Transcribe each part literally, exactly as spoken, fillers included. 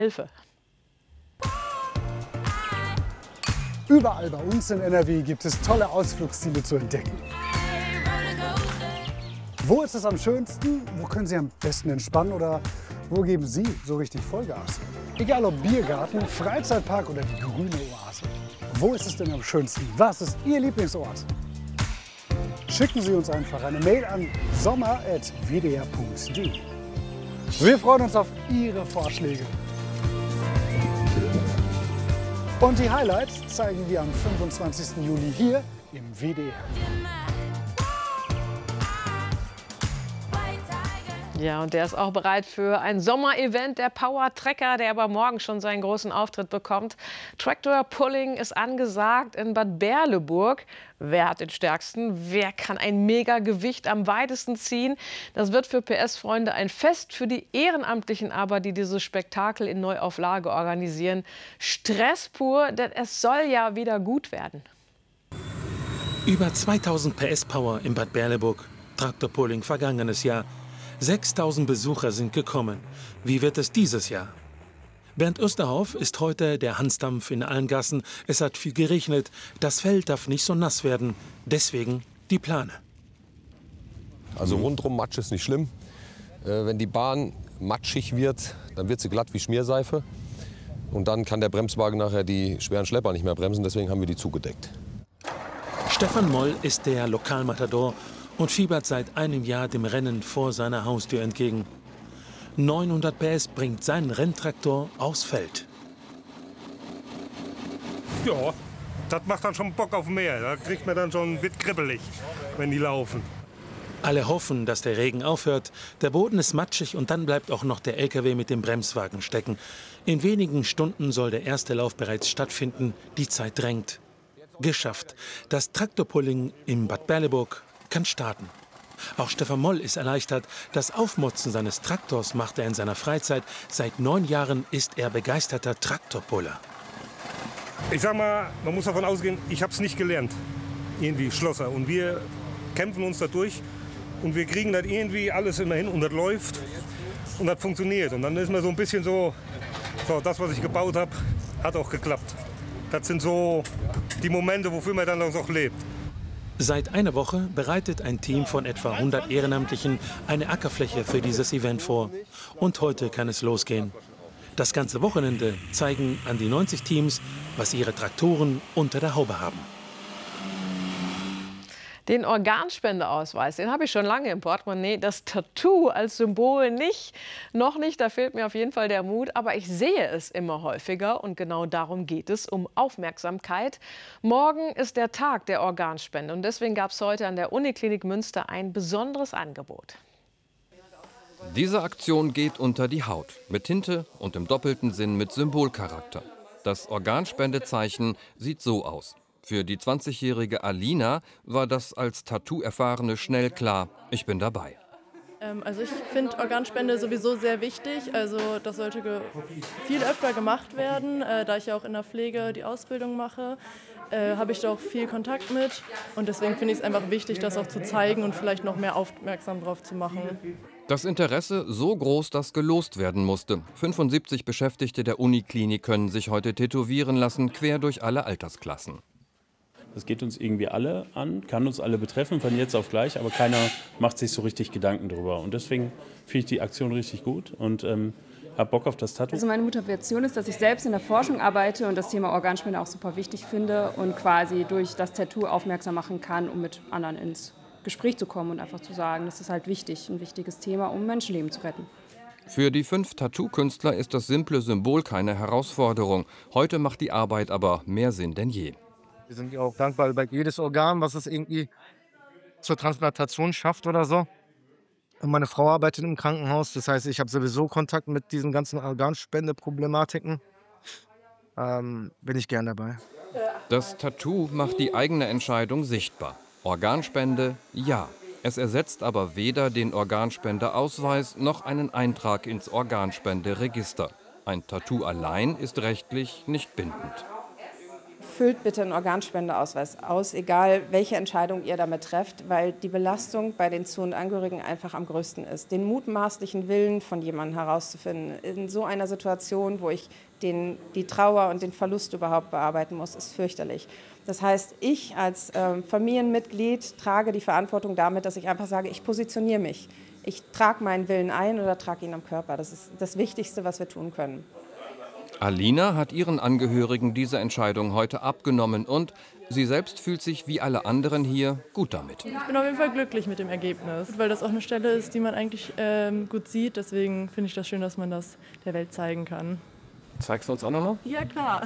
Hilfe. Überall bei uns in N R W gibt es tolle Ausflugsziele zu entdecken. Wo ist es am schönsten? Wo können Sie am besten entspannen? Oder wo geben Sie so richtig Vollgas? Egal ob Biergarten, Freizeitpark oder die grüne Oase. Wo ist es denn am schönsten? Was ist Ihr Lieblingsort? Schicken Sie uns einfach eine Mail an sommer at w d r punkt d e. Wir freuen uns auf Ihre Vorschläge. Und die Highlights zeigen wir am fünfundzwanzigsten Juli hier im W D R. Ja, und der ist auch bereit für ein Sommerevent, der Power Trekker, der aber morgen schon seinen großen Auftritt bekommt. Tractor Pulling ist angesagt in Bad Berleburg. Wer hat den stärksten? Wer kann ein Megagewicht am weitesten ziehen? Das wird für P S-Freunde ein Fest, für die Ehrenamtlichen aber, die dieses Spektakel in Neuauflage organisieren. Stress pur, denn es soll ja wieder gut werden. Über zweitausend P S Power in Bad Berleburg. Tractor Pulling vergangenes Jahr. sechstausend Besucher sind gekommen. Wie wird es dieses Jahr? Bernd Osterhoff ist heute der Hansdampf in allen Gassen. Es hat viel geregnet. Das Feld darf nicht so nass werden. Deswegen die Plane. Also rundrum Matsch ist nicht schlimm. Äh, wenn die Bahn matschig wird, dann wird sie glatt wie Schmierseife. Und dann kann der Bremswagen nachher die schweren Schlepper nicht mehr bremsen. Deswegen haben wir die zugedeckt. Stefan Moll ist der Lokalmatador und fiebert seit einem Jahr dem Rennen vor seiner Haustür entgegen. neunhundert P S bringt seinen Renntraktor aufs Feld. Ja, das macht dann schon Bock auf mehr. Da kriegt man dann schon, wird kribbelig, wenn die laufen. Alle hoffen, dass der Regen aufhört. Der Boden ist matschig und dann bleibt auch noch der L K W mit dem Bremswagen stecken. In wenigen Stunden soll der erste Lauf bereits stattfinden. Die Zeit drängt. Geschafft. Das Traktorpulling in Bad Berleburg kann starten. Auch Stefan Moll ist erleichtert. Das Aufmotzen seines Traktors macht er in seiner Freizeit. Seit neun Jahren ist er begeisterter Traktorpuller. Ich sag mal, man muss davon ausgehen, ich habe es nicht gelernt. Irgendwie Schlosser. Und wir kämpfen uns da durch. Und wir kriegen das irgendwie alles immer hin. Und das läuft. Und das funktioniert. Und dann ist man so ein bisschen so, so das, was ich gebaut habe, hat auch geklappt. Das sind so die Momente, wofür man dann auch lebt. Seit einer Woche bereitet ein Team von etwa hundert Ehrenamtlichen eine Ackerfläche für dieses Event vor. Und heute kann es losgehen. Das ganze Wochenende zeigen an die neunzig Teams, was ihre Traktoren unter der Haube haben. Den Organspendeausweis, den habe ich schon lange im Portemonnaie. Das Tattoo als Symbol nicht, noch nicht, da fehlt mir auf jeden Fall der Mut. Aber ich sehe es immer häufiger und genau darum geht es, um Aufmerksamkeit. Morgen ist der Tag der Organspende und deswegen gab es heute an der Uniklinik Münster ein besonderes Angebot. Diese Aktion geht unter die Haut, mit Tinte und im doppelten Sinn mit Symbolcharakter. Das Organspendezeichen sieht so aus. Für die zwanzigjährige Alina war das als Tattoo-Erfahrene schnell klar, ich bin dabei. Ähm, also ich finde Organspende sowieso sehr wichtig. Also das sollte ge viel öfter gemacht werden. Äh, da ich ja auch in der Pflege die Ausbildung mache, äh, habe ich da auch viel Kontakt mit. Und deswegen finde ich es einfach wichtig, das auch zu zeigen und vielleicht noch mehr aufmerksam drauf zu machen. Das Interesse so groß, dass gelost werden musste. fünfundsiebzig Beschäftigte der Uniklinik können sich heute tätowieren lassen, quer durch alle Altersklassen. Das geht uns irgendwie alle an, kann uns alle betreffen, von jetzt auf gleich, aber keiner macht sich so richtig Gedanken drüber. Und deswegen finde ich die Aktion richtig gut und ähm, habe Bock auf das Tattoo. Also meine Motivation ist, dass ich selbst in der Forschung arbeite und das Thema Organspende auch super wichtig finde und quasi durch das Tattoo aufmerksam machen kann, um mit anderen ins Gespräch zu kommen und einfach zu sagen, das ist halt wichtig, ein wichtiges Thema, um Menschenleben zu retten. Für die fünf Tattoo-Künstler ist das simple Symbol keine Herausforderung. Heute macht die Arbeit aber mehr Sinn denn je. Wir sind ja auch dankbar über jedes Organ, was es irgendwie zur Transplantation schafft oder so. Und meine Frau arbeitet im Krankenhaus, das heißt, ich habe sowieso Kontakt mit diesen ganzen Organspendeproblematiken. Ähm, bin ich gern dabei. Das Tattoo macht die eigene Entscheidung sichtbar. Organspende, ja. Es ersetzt aber weder den Organspendeausweis noch einen Eintrag ins Organspenderegister. Ein Tattoo allein ist rechtlich nicht bindend. füllt bitte einen Organspendeausweis aus, egal welche Entscheidung ihr damit trefft, weil die Belastung bei den Zu- und Angehörigen einfach am größten ist. Den mutmaßlichen Willen von jemandem herauszufinden in so einer Situation, wo ich den, die Trauer und den Verlust überhaupt bearbeiten muss, ist fürchterlich. Das heißt, ich als äh, Familienmitglied trage die Verantwortung damit, dass ich einfach sage, ich positioniere mich. Ich trage meinen Willen ein oder trage ihn am Körper. Das ist das Wichtigste, was wir tun können. Alina hat ihren Angehörigen diese Entscheidung heute abgenommen und sie selbst fühlt sich wie alle anderen hier gut damit. Ich bin auf jeden Fall glücklich mit dem Ergebnis, weil das auch eine Stelle ist, die man eigentlich ähm, gut sieht. Deswegen finde ich das schön, dass man das der Welt zeigen kann. Zeigst du uns auch noch mal? Ja, klar.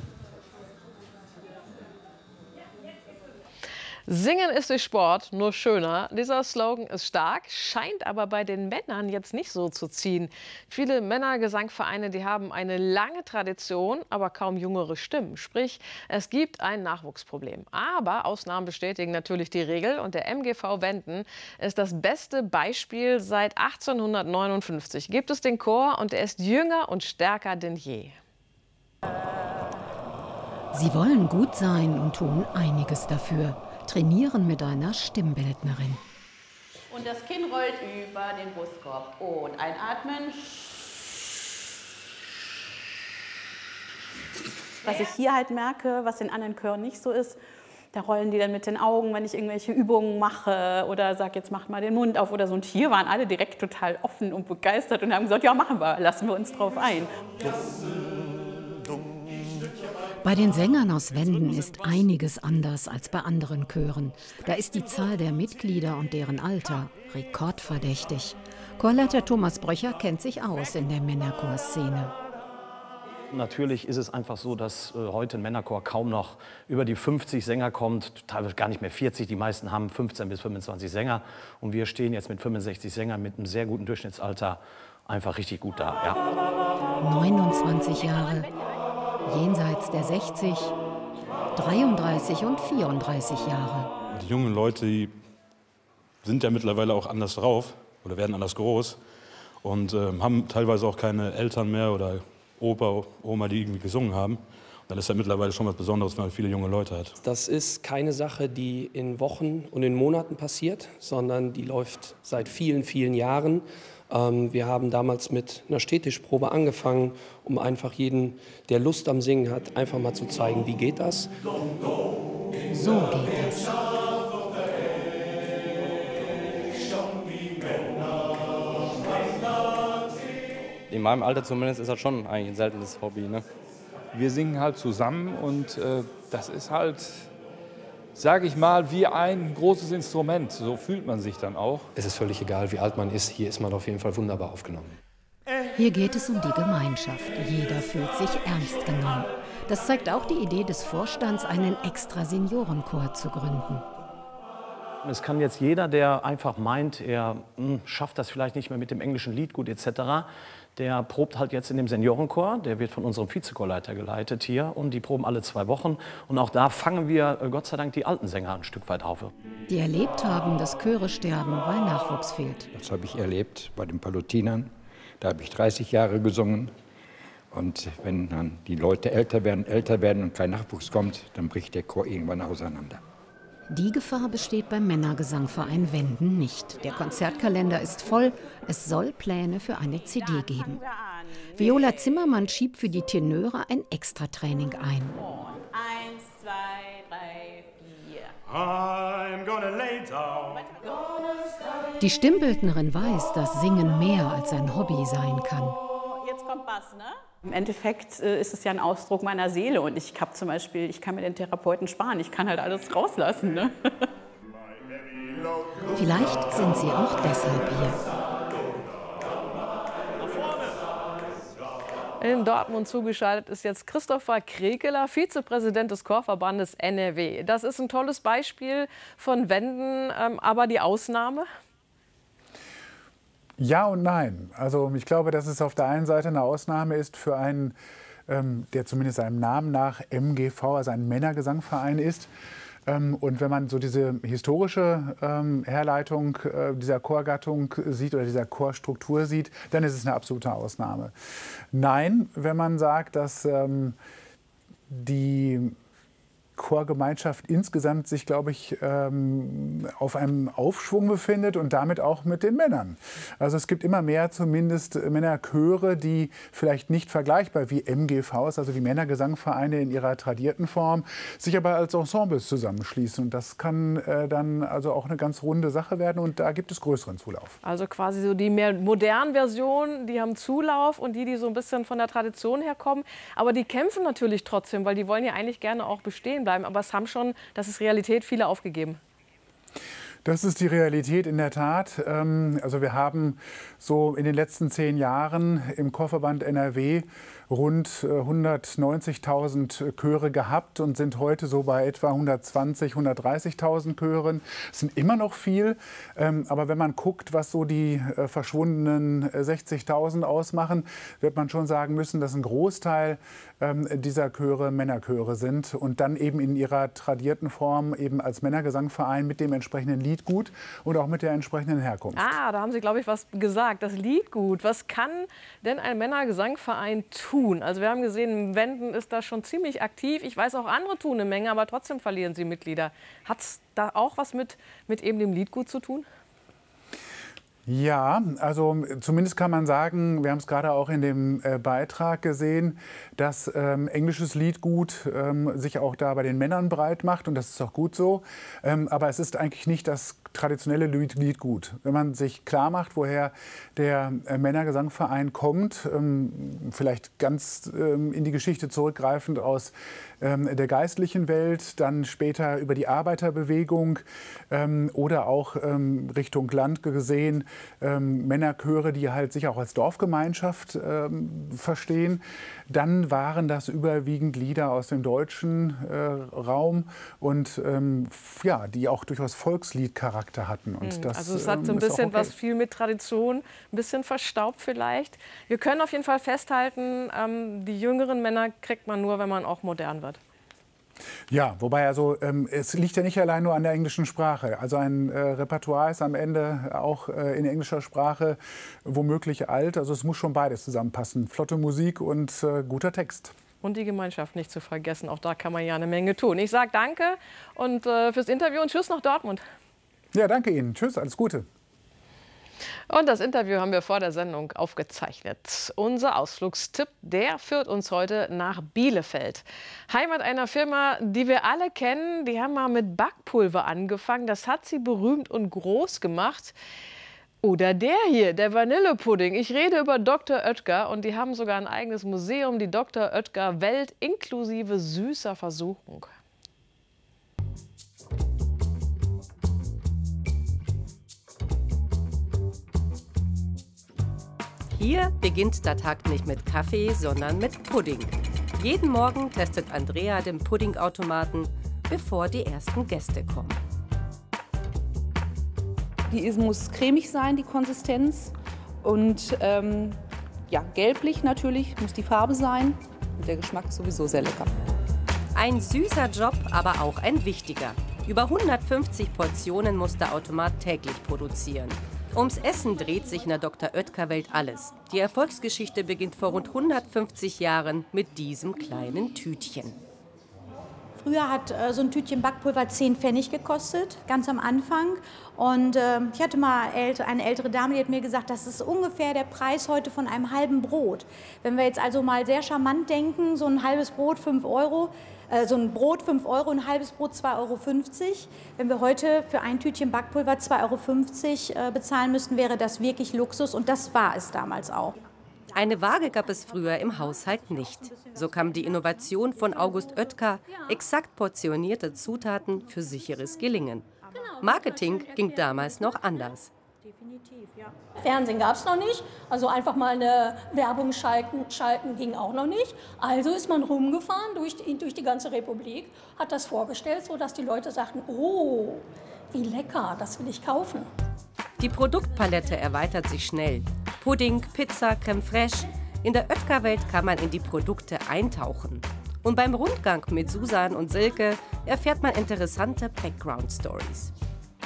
Singen ist durch Sport nur schöner. Dieser Slogan ist stark, scheint aber bei den Männern jetzt nicht so zu ziehen. Viele Männergesangvereine, die haben eine lange Tradition, aber kaum jüngere Stimmen. Sprich, es gibt ein Nachwuchsproblem. Aber Ausnahmen bestätigen natürlich die Regel. Und der M G V Wenden ist das beste Beispiel. Seit achtzehnhundertneunundfünfzig gibt es den Chor und er ist jünger und stärker denn je. Sie wollen gut sein und tun einiges dafür. Trainieren mit einer Stimmbildnerin. Und das Kinn rollt über den Brustkorb. Und einatmen. Was ich hier halt merke, was in anderen Chören nicht so ist, da rollen die dann mit den Augen, wenn ich irgendwelche Übungen mache oder sage, jetzt macht mal den Mund auf oder so. Und hier waren alle direkt total offen und begeistert und haben gesagt, ja, machen wir, lassen wir uns drauf ein. Bei den Sängern aus Wenden ist einiges anders als bei anderen Chören. Da ist die Zahl der Mitglieder und deren Alter rekordverdächtig. Chorleiter Thomas Bröcher kennt sich aus in der Männerchorszene. Natürlich ist es einfach so, dass äh, heute ein Männerchor kaum noch über die fünfzig Sänger kommt, teilweise gar nicht mehr vierzig. Die meisten haben fünfzehn bis fünfundzwanzig Sänger. Und wir stehen jetzt mit fünfundsechzig Sängern mit einem sehr guten Durchschnittsalter einfach richtig gut da. Ja. neunundzwanzig Jahre. Jenseits der sechzig, dreiunddreißig und vierunddreißig Jahre. Die jungen Leute, die sind ja mittlerweile auch anders drauf oder werden anders groß und äh, haben teilweise auch keine Eltern mehr oder Opa, Oma, die irgendwie gesungen haben. Und dann ist ja mittlerweile schon was Besonderes, wenn man viele junge Leute hat. Das ist keine Sache, die in Wochen und in Monaten passiert, sondern die läuft seit vielen, vielen Jahren. Wir haben damals mit einer Städtischprobe angefangen, um einfach jeden, der Lust am Singen hat, einfach mal zu zeigen, wie geht das. So geht es. In meinem Alter zumindest ist das schon eigentlich ein seltenes Hobby. Ne? Wir singen halt zusammen und äh, das ist halt, sage ich mal, wie ein großes Instrument. So fühlt man sich dann auch. Es ist völlig egal, wie alt man ist. Hier ist man auf jeden Fall wunderbar aufgenommen. Hier geht es um die Gemeinschaft. Jeder fühlt sich ernst genommen. Das zeigt auch die Idee des Vorstands, einen extra Seniorenchor zu gründen. Es kann jetzt jeder, der einfach meint, er mh, schafft das vielleicht nicht mehr mit dem englischen Lied gut et cetera, der probt halt jetzt in dem Seniorenchor. Der wird von unserem Vizechorleiter geleitet hier und die proben alle zwei Wochen. Und auch da fangen wir, Gott sei Dank, die alten Sänger ein Stück weit auf. Die erlebt haben, dass Chöre sterben, weil Nachwuchs fehlt. Das habe ich erlebt bei den Palutinern. Da habe ich dreißig Jahre gesungen. Und wenn dann die Leute älter werden, älter werden und kein Nachwuchs kommt, dann bricht der Chor irgendwann auseinander. Die Gefahr besteht beim Männergesangverein Wenden nicht. Der Konzertkalender ist voll. Es soll Pläne für eine C D geben. Viola Zimmermann schiebt für die Tenöre ein Extratraining ein. Eins, zwei, drei, vier. I'm gonna lay down. Die Stimmbildnerin weiß, dass Singen mehr als ein Hobby sein kann. Jetzt kommt Bass, ne? Im Endeffekt äh, ist es ja ein Ausdruck meiner Seele und ich habe zum Beispiel, ich kann mir den Therapeuten sparen, ich kann halt alles rauslassen. Ne? Vielleicht sind sie auch deshalb hier. In Dortmund zugeschaltet ist jetzt Christopher Krekeler, Vizepräsident des Chorverbandes N R W. Das ist ein tolles Beispiel von Wenden, ähm, aber die Ausnahme? Ja und nein. Also ich glaube, dass es auf der einen Seite eine Ausnahme ist für einen, ähm, der zumindest seinem Namen nach M G V, also ein Männergesangverein ist. Ähm, und wenn man so diese historische ähm, Herleitung äh, dieser Chorgattung sieht oder dieser Chorstruktur sieht, dann ist es eine absolute Ausnahme. Nein, wenn man sagt, dass ähm, die Chorgemeinschaft insgesamt sich, glaube ich, ähm, auf einem Aufschwung befindet und damit auch mit den Männern. Also es gibt immer mehr zumindest Männerchöre, die vielleicht nicht vergleichbar wie M G Vs, also wie Männergesangvereine in ihrer tradierten Form, sich aber als Ensembles zusammenschließen. Und das kann äh, dann also auch eine ganz runde Sache werden und da gibt es größeren Zulauf. Also quasi so die mehr modernen Versionen, die haben Zulauf und die, die so ein bisschen von der Tradition herkommen. Aber die kämpfen natürlich trotzdem, weil die wollen ja eigentlich gerne auch bestehen bleiben. Aber es haben schon, das ist Realität, viele aufgegeben. Das ist die Realität in der Tat. Also wir haben so in den letzten zehn Jahren im Chorverband N R W rund hundertneunzigtausend Chöre gehabt und sind heute so bei etwa hundertzwanzig, hundertdreißigtausend Chören. Das sind immer noch viel, aber wenn man guckt, was so die verschwundenen sechzigtausend ausmachen, wird man schon sagen müssen, dass ein Großteil dieser Chöre Männerchöre sind und dann eben in ihrer tradierten Form eben als Männergesangverein mit dem entsprechenden Liedgut und auch mit der entsprechenden Herkunft. Ah, da haben Sie, glaube ich, was gesagt. Das Liedgut. Was kann denn ein Männergesangverein tun? Also wir haben gesehen, Wenden ist da schon ziemlich aktiv. Ich weiß, auch andere tun eine Menge, aber trotzdem verlieren sie Mitglieder. Hat es da auch was mit, mit eben dem Liedgut zu tun? Ja, also zumindest kann man sagen, wir haben es gerade auch in dem äh, Beitrag gesehen, dass ähm, englisches Liedgut ähm, sich auch da bei den Männern breit macht und das ist auch gut so. Ähm, aber es ist eigentlich nicht das traditionelle Lied, Liedgut. Wenn man sich klar macht, woher der äh, Männergesangverein kommt, ähm, vielleicht ganz ähm, in die Geschichte zurückgreifend aus ähm, der geistlichen Welt, dann später über die Arbeiterbewegung ähm, oder auch ähm, Richtung Land gesehen, Ähm, Männerchöre, die halt sich auch als Dorfgemeinschaft ähm, verstehen. Dann waren das überwiegend Lieder aus dem deutschen äh, Raum und ähm, ja, die auch durchaus Volksliedcharakter hatten. Und das, also es hat so ein ähm, ist bisschen auch okay. was viel mit Tradition, ein bisschen verstaubt vielleicht. Wir können auf jeden Fall festhalten, ähm, die jüngeren Männer kriegt man nur, wenn man auch modern wird. Ja, wobei also ähm, es liegt ja nicht allein nur an der englischen Sprache. Also ein äh, Repertoire ist am Ende auch äh, in englischer Sprache womöglich alt. Also es muss schon beides zusammenpassen. Flotte Musik und äh, guter Text. Und die Gemeinschaft nicht zu vergessen. Auch da kann man ja eine Menge tun. Ich sage danke und äh, fürs Interview und tschüss nach Dortmund. Ja, danke Ihnen. Tschüss, alles Gute. Und das Interview haben wir vor der Sendung aufgezeichnet. Unser Ausflugstipp, der führt uns heute nach Bielefeld. Heimat einer Firma, die wir alle kennen. Die haben mal mit Backpulver angefangen. Das hat sie berühmt und groß gemacht. Oder der hier, der Vanillepudding. Ich rede über Doktor Oetker und die haben sogar ein eigenes Museum, die Doktor Oetker Welt inklusive süßer Versuchung. Hier beginnt der Tag nicht mit Kaffee, sondern mit Pudding. Jeden Morgen testet Andrea den Puddingautomaten, bevor die ersten Gäste kommen. Die muss cremig sein, die Konsistenz. Und ähm, ja, gelblich natürlich, muss die Farbe sein. Und der Geschmack ist sowieso sehr lecker. Ein süßer Job, aber auch ein wichtiger. Über hundertfünfzig Portionen muss der Automat täglich produzieren. Ums Essen dreht sich in der Doktor Oetker-Welt alles. Die Erfolgsgeschichte beginnt vor rund hundertfünfzig Jahren mit diesem kleinen Tütchen. Früher hat äh, so ein Tütchen Backpulver zehn Pfennig gekostet, ganz am Anfang. Und äh, ich hatte mal älte, eine ältere Dame, die hat mir gesagt, das ist ungefähr der Preis heute von einem halben Brot. Wenn wir jetzt also mal sehr charmant denken, so ein halbes Brot fünf Euro, äh, so ein Brot fünf Euro, ein halbes Brot zwei Euro fünfzig. Wenn wir heute für ein Tütchen Backpulver zwei Euro fünfzig äh, bezahlen müssten, wäre das wirklich Luxus und das war es damals auch. Eine Waage gab es früher im Haushalt nicht. So kam die Innovation von August Oetker, exakt portionierte Zutaten für sicheres Gelingen. Marketing ging damals noch anders. Fernsehen gab es noch nicht, also einfach mal eine Werbung schalten, schalten ging auch noch nicht. Also ist man rumgefahren durch die, durch die ganze Republik, hat das vorgestellt, sodass die Leute sagten, oh, wie lecker, das will ich kaufen. Die Produktpalette erweitert sich schnell. Pudding, Pizza, Crème fraîche. In der Oetker-Welt kann man in die Produkte eintauchen. Und beim Rundgang mit Susan und Silke erfährt man interessante Background-Stories.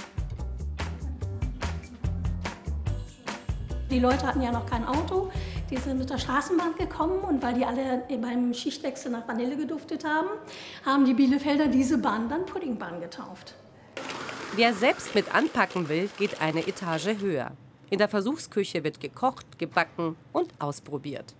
Die Leute hatten ja noch kein Auto. Die sind mit der Straßenbahn gekommen und weil die alle beim Schichtwechsel nach Vanille geduftet haben, haben die Bielefelder diese Bahn dann Puddingbahn getauft. Wer selbst mit anpacken will, geht eine Etage höher. In der Versuchsküche wird gekocht, gebacken und ausprobiert.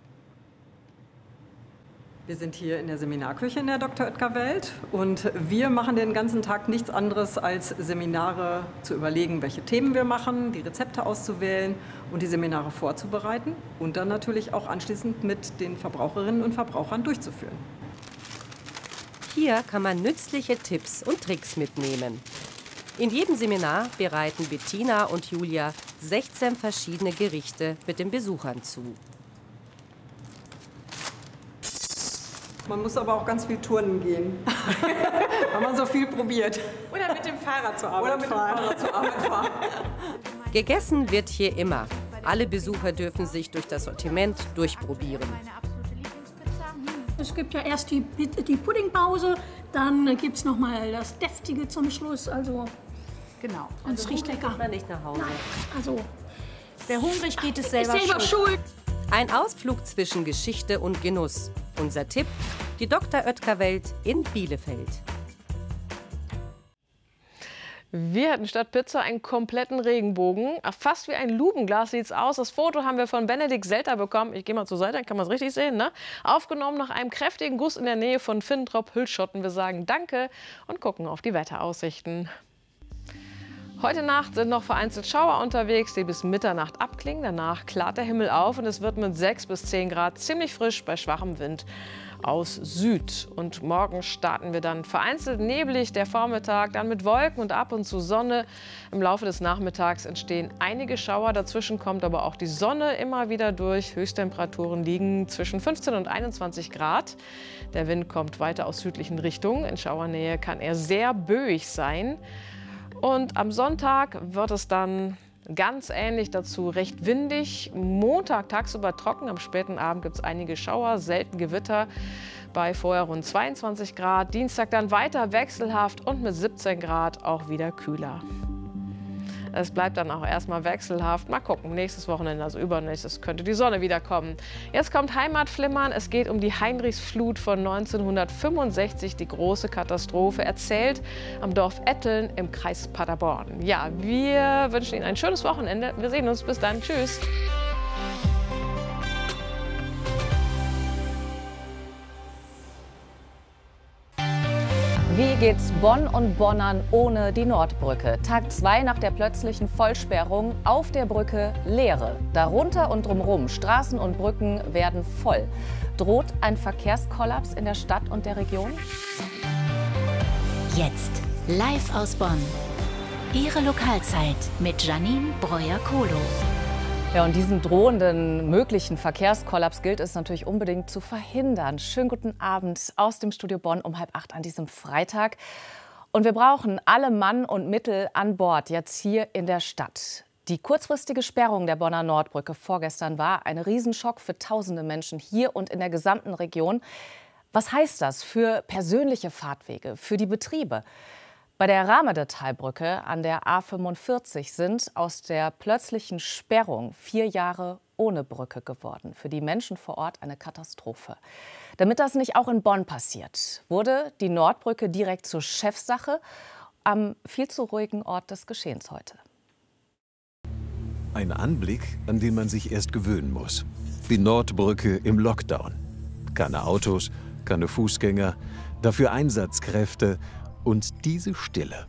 Wir sind hier in der Seminarküche in der Doktor Oetker Welt und wir machen den ganzen Tag nichts anderes als Seminare zu überlegen, welche Themen wir machen, die Rezepte auszuwählen und die Seminare vorzubereiten und dann natürlich auch anschließend mit den Verbraucherinnen und Verbrauchern durchzuführen. Hier kann man nützliche Tipps und Tricks mitnehmen. In jedem Seminar bereiten Bettina und Julia sechzehn verschiedene Gerichte mit den Besuchern zu. Man muss aber auch ganz viel turnen gehen, weil man so viel probiert. Oder mit dem Fahrrad zur Arbeit Oder mit fahren. dem Fahrrad zur Arbeit fahren. Gegessen wird hier immer. Alle Besucher dürfen sich durch das Sortiment durchprobieren. Es gibt ja erst die, die Puddingpause, dann gibt es noch mal das Deftige zum Schluss. Also, genau. Und es riecht lecker. Man nicht nach Hause. Nein, also, wer hungrig geht, ist selber, ist selber schuld. schuld. Ein Ausflug zwischen Geschichte und Genuss. Unser Tipp: die Doktor Oetker Welt in Bielefeld. Wir hatten statt Pizza einen kompletten Regenbogen. Fast wie ein Lubenglas sieht es aus. Das Foto haben wir von Benedikt Selter bekommen. Ich gehe mal zur Seite, dann kann man es richtig sehen. Ne? Aufgenommen nach einem kräftigen Guss in der Nähe von Finntrop-Hüllschotten. Wir sagen Danke und gucken auf die Wetteraussichten. Heute Nacht sind noch vereinzelt Schauer unterwegs, die bis Mitternacht abklingen. Danach klart der Himmel auf und es wird mit sechs bis zehn Grad ziemlich frisch bei schwachem Wind aus Süd. Und morgen starten wir dann vereinzelt neblig, der Vormittag, dann mit Wolken und ab und zu Sonne. Im Laufe des Nachmittags entstehen einige Schauer, dazwischen kommt aber auch die Sonne immer wieder durch. Höchsttemperaturen liegen zwischen fünfzehn und einundzwanzig Grad. Der Wind kommt weiter aus südlichen Richtungen. In Schauernähe kann er sehr böig sein. Und am Sonntag wird es dann ganz ähnlich dazu recht windig. Montag tagsüber trocken, am späten Abend gibt es einige Schauer, selten Gewitter bei vorher rund zweiundzwanzig Grad. Dienstag dann weiter wechselhaft und mit siebzehn Grad auch wieder kühler. Es bleibt dann auch erstmal wechselhaft. Mal gucken, nächstes Wochenende, also übernächstes, könnte die Sonne wieder kommen. Jetzt kommt Heimatflimmern. Es geht um die Heinrichsflut von neunzehnhundertfünfundsechzig, die große Katastrophe, erzählt am Dorf Etteln im Kreis Paderborn. Ja, wir wünschen Ihnen ein schönes Wochenende. Wir sehen uns. Bis dann. Tschüss. Wie geht's Bonn und Bonnern ohne die Nordbrücke? Tag zwei nach der plötzlichen Vollsperrung. Auf der Brücke Leere. Darunter und drumherum Straßen und Brücken werden voll. Droht ein Verkehrskollaps in der Stadt und der Region? Jetzt live aus Bonn. Ihre Lokalzeit mit Janine Breuer-Kohlo. Ja, und diesen drohenden möglichen Verkehrskollaps gilt es natürlich unbedingt zu verhindern. Schönen guten Abend aus dem Studio Bonn um halb acht an diesem Freitag. Und wir brauchen alle Mann und Mittel an Bord jetzt hier in der Stadt. Die kurzfristige Sperrung der Bonner Nordbrücke vorgestern war ein Riesenschock für tausende Menschen hier und in der gesamten Region. Was heißt das für persönliche Fahrtwege, für die Betriebe? Bei der Rahmedetalbrücke an der A fünfundvierzig sind aus der plötzlichen Sperrung vier Jahre ohne Brücke geworden. Für die Menschen vor Ort eine Katastrophe. Damit das nicht auch in Bonn passiert, wurde die Nordbrücke direkt zur Chefsache am viel zu ruhigen Ort des Geschehens heute. Ein Anblick, an den man sich erst gewöhnen muss. Die Nordbrücke im Lockdown. Keine Autos, keine Fußgänger, dafür Einsatzkräfte und diese Stille.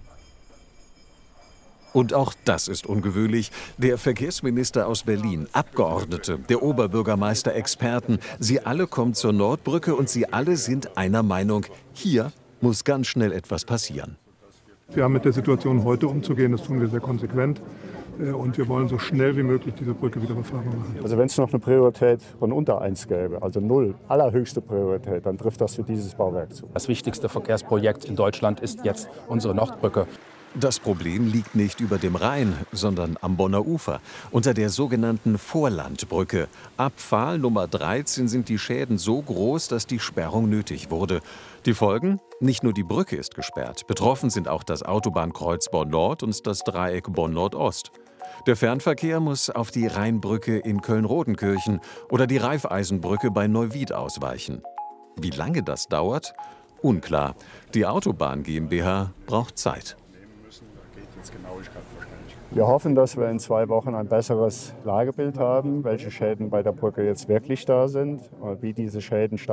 Und auch das ist ungewöhnlich. Der Verkehrsminister aus Berlin, Abgeordnete, der Oberbürgermeister, Experten, sie alle kommen zur Nordbrücke und sie alle sind einer Meinung, hier muss ganz schnell etwas passieren. Wir haben mit der Situation heute umzugehen, das tun wir sehr konsequent. Und wir wollen so schnell wie möglich diese Brücke wieder befahrbar machen. Also wenn es noch eine Priorität von unter eins gäbe, also null, allerhöchste Priorität, dann trifft das für dieses Bauwerk zu. Das wichtigste Verkehrsprojekt in Deutschland ist jetzt unsere Nordbrücke. Das Problem liegt nicht über dem Rhein, sondern am Bonner Ufer, unter der sogenannten Vorlandbrücke. Ab Pfahl Nummer dreizehn sind die Schäden so groß, dass die Sperrung nötig wurde. Die Folgen? Nicht nur die Brücke ist gesperrt. Betroffen sind auch das Autobahnkreuz Bonn-Nord und das Dreieck Bonn-Nordost. Der Fernverkehr muss auf die Rheinbrücke in Köln-Rodenkirchen oder die Raiffeisenbrücke bei Neuwied ausweichen. Wie lange das dauert? Unklar. Die Autobahn GmbH braucht Zeit. Wir hoffen, dass wir in zwei Wochen ein besseres Lagebild haben, welche Schäden bei der Brücke jetzt wirklich da sind, wie diese Schäden